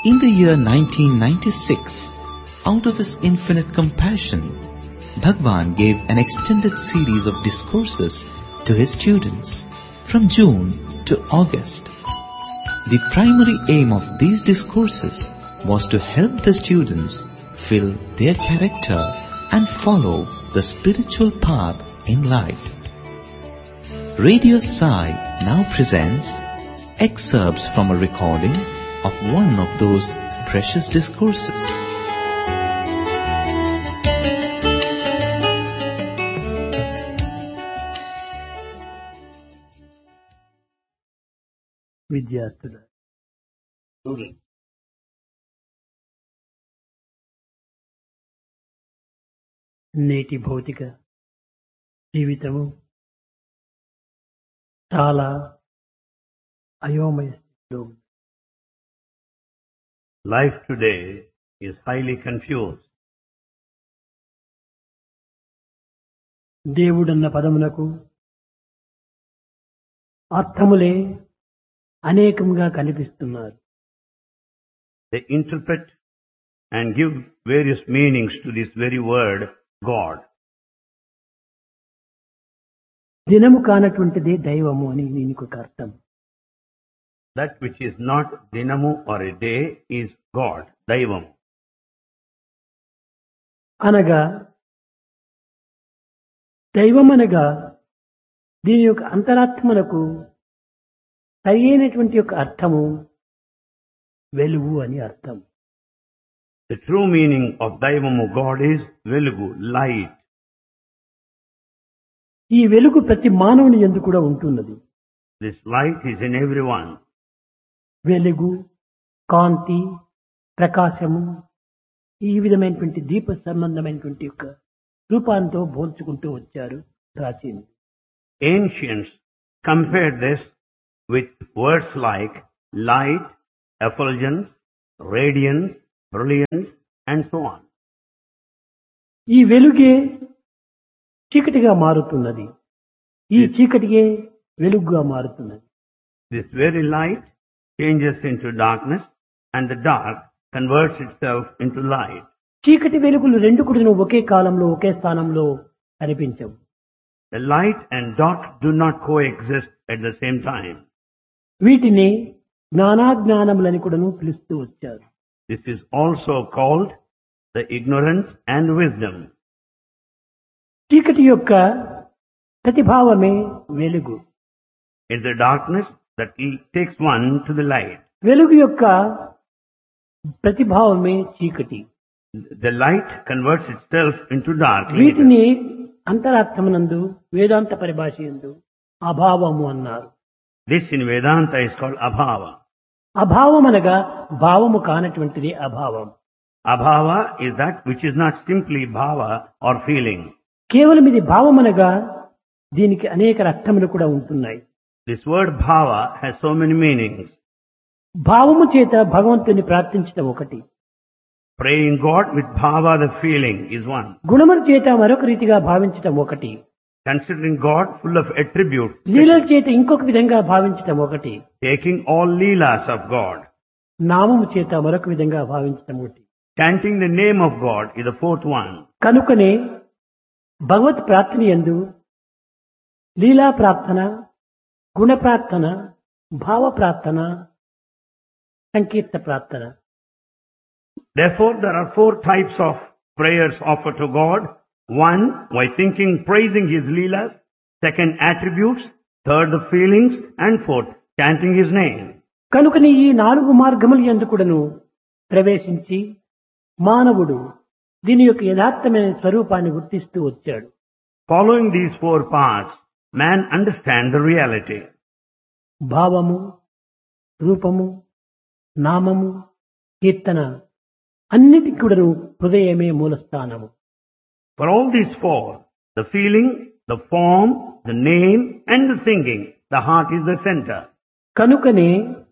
In the year 1996, out of his infinite compassion, Bhagwan gave an extended series of discourses to his students from June to August. The primary aim of these discourses was to help the students fill their character and follow the spiritual path in life. Radio Sai now presents excerpts from a recording of one of those precious discourses. విద్యార్థుల నేటి భౌతిక జీవితము చాలా అయోమయ స్థితిలో ఉంది. Life today is highly confused. దేవుడన్న పదములకు అర్థములే అనేకంగా కనిపిస్తున్నారు. They interpret and give various meanings to this very word, God. దినము కానటువంటిదే దైవము అని దీనికి ఒక అర్థం. That which is not dinamu or a day is God, Daivam. అనగా దైవం అనగా దీని యొక్క అంతరాత్మలకు సరైనటువంటి యొక్క అర్థము వెలుగు అని అర్థం. The true meaning of Daivamu God is Velugu, light. ఈ వెలుగు ప్రతి మానవుని యందు కూడా ఉంటున్నది. This light is in everyone. వెలుగు, కాంతి, ప్రకాశము ఈ విధమైనటువంటి దీప సంబంధమైనటువంటి యొక్క రూపాంతో పోల్చుకుంటూ వచ్చారు ప్రాచీనులు. Ancients compared this with words like light, effulgence, radiance, brilliance, and so on. ఈ వెలుగే చీకటిగా మారుతున్నది, ఈ చీకటిగే వెలుగుగా మారుతున్నది. This very light changes into darkness and the dark converts itself into light. చీకటి వెలుగులు రెండు కూడా ఒకే కాలంలో ఒకే స్థానంలో కనిపించవు. The light and dark do not coexist at the same time. వీటిని జ్ఞానాజ్ఞానములని కూడాను పిలుస్తూ వచ్చారు. This is also called the ignorance and wisdom. చీకటి యొక్క ప్రతిభావమే వెలుగు. It's the darkness that takes one to the light. వెలుగు యొక్క ప్రతిభావమే చీకటి. The light converts itself into dark. వీటిని అంతరార్థమునందు వేదాంత పరిభాష యందు అభావము అన్నారు. This in Vedanta is called abhava. అభావం అనగా భావము కానటువంటిది అభావం. Abhava is that which is not simply bhava or feeling. కేవలం ఇది భావం అనగా దీనికి అనేక అర్థములు కూడా ఉంటున్నాయి. This word bhava has so many meanings. భావము చేత భగవంతుని ప్రార్థించడం ఒకటి, Praying God with bhava, the feeling, is one. గుణముల చేత మరొక రీతిగా భావించడం ఒకటి, Considering God full of attributes, లీలల చేత ఇంకొక విధంగా భావించడం ఒకటి, taking all leelas of God, నామము చేత మరొక విధంగా భావించడం ఒకటి. chanting the name of God is the fourth one. కనుకనే భగవత్ ప్రార్థన యందు లీలా ప్రార్థన, గుణ ప్రార్థన, భావ ప్రార్థన, సంకీర్త ప్రార్థన. Therefore, there are four types of prayers offered to God. One, by thinking, praising His leelas. Second, attributes. Third, the feelings. And fourth, chanting His name. కనుకని ఈ నాలుగు మార్గముల యందు కూడాను ప్రవేశించి మానవుడు దీని యొక్క యథార్థమైన స్వరూపాన్ని గుర్తిస్తూ వచ్చాడు. Following these four paths, man understands the reality. భావము, రూపము, నామము, కీర్తన అన్నిటికీ కూడాను హృదయమే మూలస్థానము. For all these four, the feeling, the form, the name, and the singing, the heart is the center. కనుకనే